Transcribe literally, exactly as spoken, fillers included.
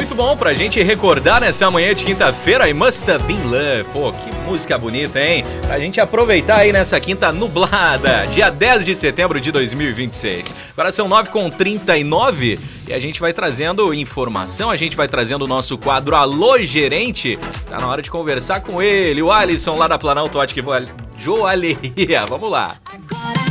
muito bom pra gente recordar nessa manhã de quinta-feira, I Must Have Been Love. Pô, que música bonita, hein? Pra gente aproveitar aí nessa quinta nublada, dia dez de setembro de dois mil e vinte e seis. Agora são nove e trinta e nove e a gente vai trazendo informação, a gente vai trazendo o nosso quadro Alô Gerente. Tá na hora de conversar com ele, o Alisson lá da Planalto Ótica Joalheria. Vamos lá.